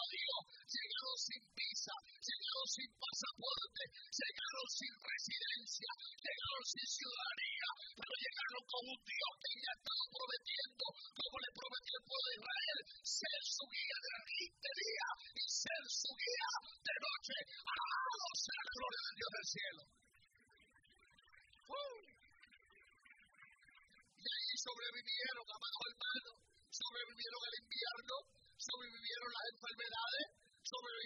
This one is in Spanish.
judíos llegaron sin visa, llegaron sin pasaporte, llegaron sin residencia, llegaron sin ciudadanía, pero llegaron con un Dios que ya estaba prometiendo, como le prometió el pueblo de Israel, ser su guía de día y ser su guía de noche. ¡Alabado sea la gloria de Dios del cielo! Y ahí sobrevivieron, amados hermanos, sobrevivieron el invierno, sobrevivieron las enfermedades, sobrevivieron